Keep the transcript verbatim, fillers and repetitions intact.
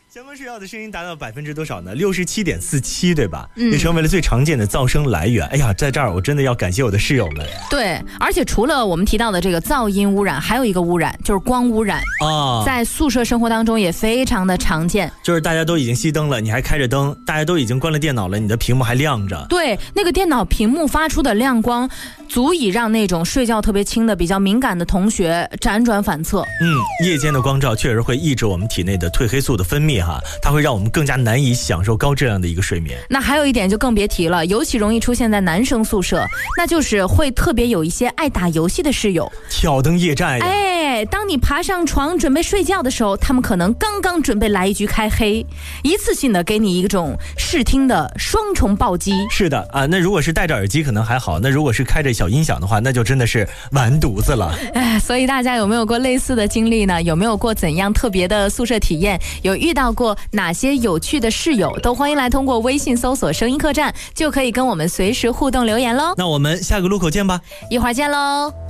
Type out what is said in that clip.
相关睡觉的声音达到百分之多少呢？六十七点四七，对吧？嗯，也成为了最常见的噪声来源。哎呀，在这儿我真的要感谢我的室友们。 对，而且除了我们提到的这个噪音污染，还有一个污染就是光污染啊，在宿舍生活当中也非常的常见。 就是大家都已经熄灯了，你还开着灯；大家都已经关了电脑了，你的屏幕还亮着。 对，那个电脑屏幕发出的亮光，足以让那种睡觉特别轻的、比较敏感的同学辗转反侧。 嗯，夜间的光照确实会抑制我们体内的褪黑素的分泌哈，它会让我们更加难以享受高质量的一个睡眠。 那还有一点就更别提了，尤其容易出现在男生宿舍，那就是会特别有一些爱打游戏的室友， 挑灯夜战呀。 哎，当你爬上床准备睡觉的时候，他们可能刚刚准备来一局开黑，一次性的给你一种视听的双重暴击。 是的啊，那如果是戴着耳机可能还好，那如果是开着小音响的话，那就真的是完犊子了。 哎，所以大家有没有过类似的经历呢？有没有过怎样特别的宿舍体验？有遇到过哪些有趣的室友？都欢迎来通过微信搜索声音客栈，就可以跟我们随时互动留言咯。 那我们下个路口见吧， 一会儿见咯。